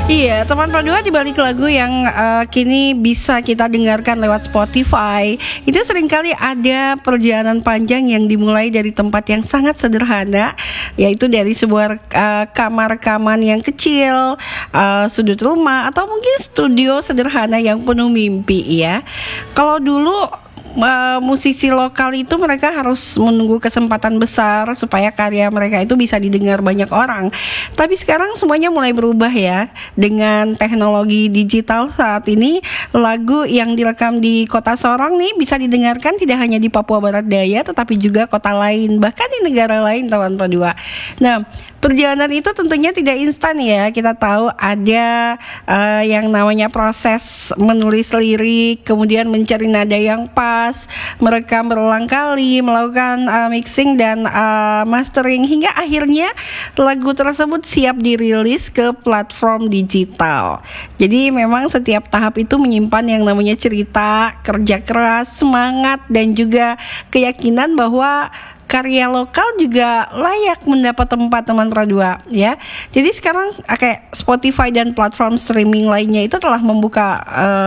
Iya, teman Padua di balik lagu yang kini bisa kita dengarkan lewat Spotify, itu seringkali ada perjalanan panjang yang dimulai dari tempat yang sangat sederhana, yaitu dari sebuah kamar rekaman yang kecil, sudut rumah, atau mungkin studio sederhana yang penuh mimpi ya. Kalau dulu musisi lokal itu mereka harus menunggu kesempatan besar supaya karya mereka itu bisa didengar banyak orang. Tapi sekarang semuanya mulai berubah ya. Dengan teknologi digital saat ini, lagu yang direkam di Kota Sorong nih bisa didengarkan tidak hanya di Papua Barat Daya tetapi juga kota lain, bahkan di negara lain, teman Padua. Nah, perjalanan itu tentunya tidak instan ya. Kita tahu ada yang namanya proses menulis lirik, kemudian mencari nada yang pas, merekam berulang kali, melakukan mixing dan mastering hingga akhirnya lagu tersebut siap dirilis ke platform digital. Jadi memang setiap tahap itu menyimpan yang namanya cerita, kerja keras, semangat dan juga keyakinan bahwa karya lokal juga layak mendapat tempat, teman Pradua ya. Jadi sekarang kayak Spotify dan platform streaming lainnya itu telah membuka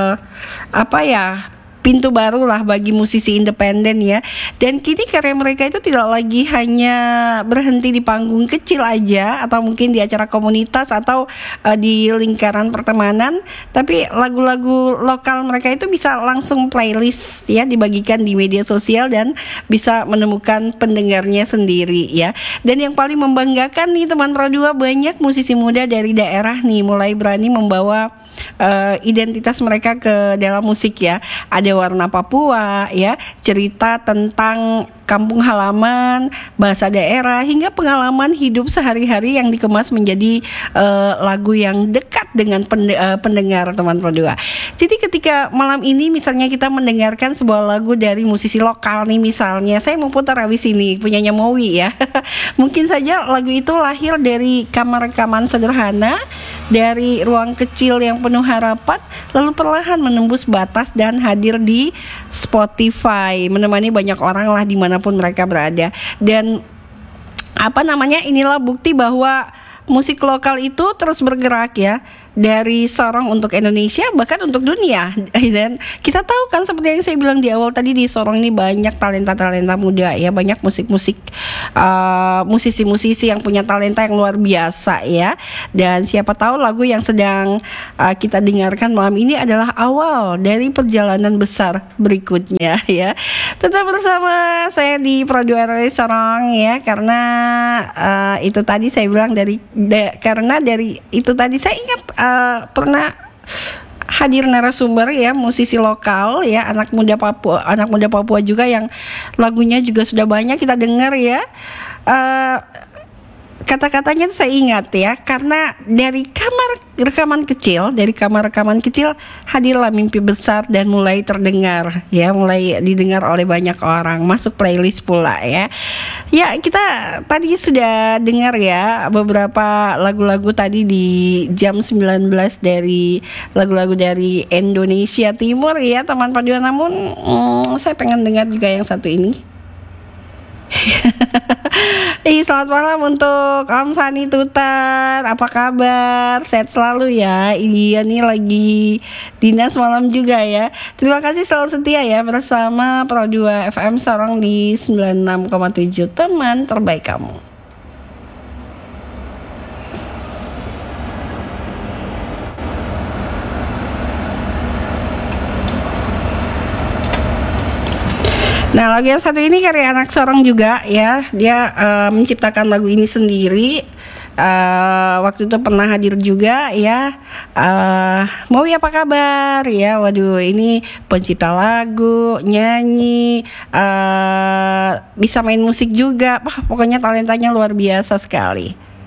pintu baru lah bagi musisi independen ya. Dan kini karya mereka itu tidak lagi hanya berhenti di panggung kecil aja atau mungkin di acara komunitas atau di lingkaran pertemanan, tapi lagu-lagu lokal mereka itu bisa langsung playlist ya, dibagikan di media sosial dan bisa menemukan pendengarnya sendiri ya. Dan yang paling membanggakan nih teman Pradua, banyak musisi muda dari daerah nih mulai berani membawa identitas mereka ke dalam musik ya. Ada warna Papua ya, cerita tentang kampung halaman, bahasa daerah, hingga pengalaman hidup sehari-hari yang dikemas menjadi lagu yang dekat dengan pendengar, teman Pradua. Jadi ketika malam ini misalnya kita mendengarkan sebuah lagu dari musisi lokal nih, misalnya saya mau putar habis ini punyanya Mowi ya. Mungkin saja lagu itu lahir dari kamar rekaman sederhana, dari ruang kecil yang penuh harapan, lalu perlahan menembus batas dan hadir di Spotify, menemani banyak orang lah dimanapun mereka berada. Dan inilah bukti bahwa musik lokal itu terus bergerak ya, dari Sorong untuk Indonesia bahkan untuk dunia. Dan kita tahu kan seperti yang saya bilang di awal tadi, di Sorong ini banyak talenta-talenta muda ya, banyak musisi-musisi yang punya talenta yang luar biasa ya. Dan siapa tahu lagu yang sedang kita dengarkan malam ini adalah awal dari perjalanan besar berikutnya ya. Tetap bersama saya di Pradua RRI Sorong ya, karena itu tadi saya bilang karena dari itu tadi saya ingat pernah hadir narasumber ya, musisi lokal ya, anak muda Papua juga yang lagunya juga sudah banyak kita dengar ya. Kata-katanya saya ingat ya, karena dari kamar rekaman kecil hadirlah mimpi besar dan mulai terdengar ya, mulai didengar oleh banyak orang, masuk playlist pula ya. Ya, kita tadi sudah dengar ya beberapa lagu-lagu tadi di jam 19 dari lagu-lagu dari Indonesia Timur ya, teman Padua. Namun saya pengen dengar juga yang satu ini. Selamat malam untuk Om Sani Tutar, apa kabar? Sehat selalu ya. Iya nih lagi dinas malam juga ya. Terima kasih selalu setia ya bersama Pro2 FM Sorong di 96,7, teman terbaik kamu. Nah, lagu yang satu ini karya anak Sorong juga ya. Dia menciptakan lagu ini sendiri. Waktu itu pernah hadir juga ya. Mowi apa kabar ya? Waduh, ini pencipta lagu, nyanyi, bisa main musik juga. Wah, pokoknya talentanya luar biasa sekali.